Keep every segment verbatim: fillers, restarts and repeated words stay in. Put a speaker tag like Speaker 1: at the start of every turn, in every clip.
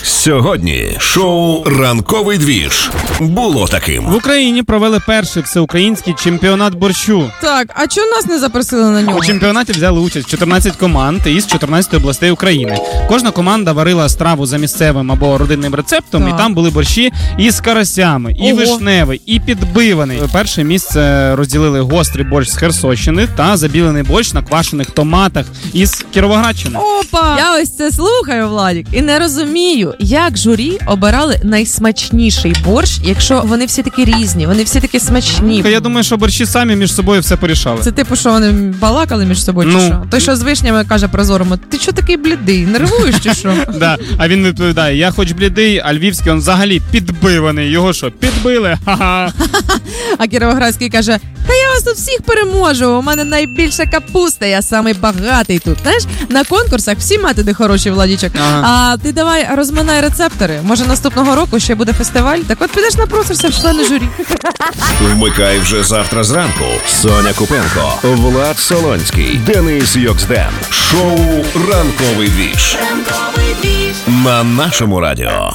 Speaker 1: Сьогодні шоу «Ранковий двіж» було таким.
Speaker 2: В Україні провели перший всеукраїнський чемпіонат борщу.
Speaker 3: Так, а чого нас не запросили на нього?
Speaker 2: У чемпіонаті взяли участь чотирнадцять команд із чотирнадцяти областей України. Кожна команда варила страву за місцевим або родинним рецептом,
Speaker 3: Так.
Speaker 2: і там були борщі із карасями, і
Speaker 3: Ого.
Speaker 2: вишневий, і підбиваний. Перше місце розділили гострий борщ з Херсонщини та забілений борщ на квашених томатах із Кіровоградщини.
Speaker 3: Опа! Я ось це слухаю, Владік, і не розумію, як журі обирали найсмачніший борщ, якщо вони всі такі різні, вони всі такі смачні.
Speaker 2: Я думаю, що борщі самі між собою все порішали.
Speaker 3: Це типу, що вони балакали між собою, чи
Speaker 2: Ну.
Speaker 3: що? Той, що з вишнями каже прозорому, ти чого такий блідий, нервуєш чи що?
Speaker 2: Да. А він відповідає: я хоч блідий, а львівський он взагалі підбиваний. Його що, підбили? Ха-ха.
Speaker 3: А Кіровоградський каже, та я вас тут всіх переможу, у мене найбільша капуста, я самий багатий тут. Знаєш, на конкурсах всі методи хороші, Владічок.
Speaker 2: Ага.
Speaker 3: А ти давай розминай рецептори. Може наступного року ще буде фестиваль? Так от підеш напросишся в члени журі.
Speaker 1: Вмикай вже завтра зранку. Соня Купенко, Влад Солонський, Денис Йоксден. Шоу «Ранковий двіж» на нашому радіо.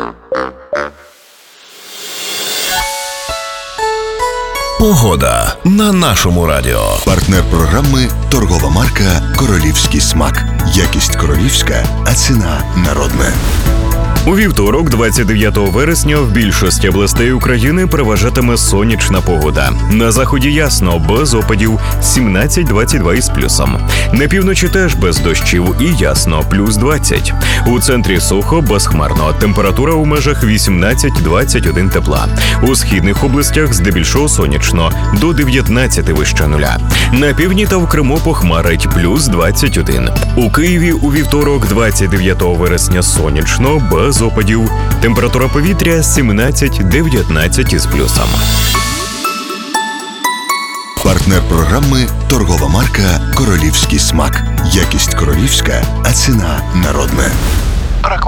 Speaker 1: Погода на нашому радіо.
Speaker 4: Партнер програми – торгова марка «Королівський смак». Якість королівська, а ціна народна.
Speaker 5: У вівторок, двадцять дев'ятого вересня, в більшості областей України переважатиме сонячна погода. На заході ясно, без опадів, сімнадцять двадцять два із плюсом. На півночі теж без дощів і ясно, плюс двадцять. У центрі сухо, безхмарно, температура у межах вісімнадцять двадцять один тепла. У східних областях здебільшого сонячно, до дев'ятнадцяти вище нуля. На півдні та в Криму похмарить, плюс двадцять один. У Києві у вівторок, двадцять дев'ятого вересня, сонячно, без опадів. Температура повітря сімнадцять дев'ятнадцять із плюсом.
Speaker 4: Партнер програми – торгова марка «Королівський смак». Якість королівська, а ціна народна.